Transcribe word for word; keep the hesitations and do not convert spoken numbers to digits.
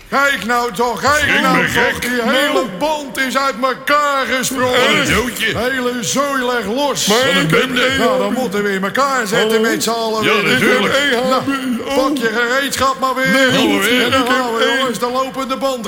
Kijk nou toch, kijk nou toch. Die hele band is uit elkaar gesprongen. Een zootje. Hele zooi leg los. Maar een bende. Nou, dan moeten we in elkaar zetten met z'n allen. Ja, natuurlijk. Nou, pak je gereedschap maar weer. Nee, en dan ik heb gaan we jongens de lopende band